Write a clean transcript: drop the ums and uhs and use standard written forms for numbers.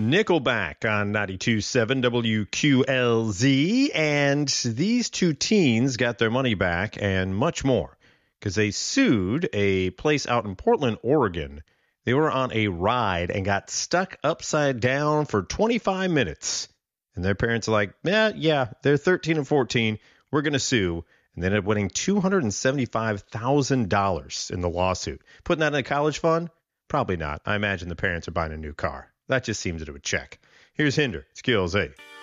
Nickelback on 92.7 WQLZ. And these two teens got their money back and much more because they sued a place out in Portland, Oregon. They were on a ride and got stuck upside down for 25 minutes. And their parents are like, yeah, they're 13 and 14. We're going to sue. And they ended up winning $275,000 in the lawsuit. Putting that in a college fund? Probably not. I imagine the parents are buying a new car. That just seems that it would check. Here's Hinder. It's QLZ.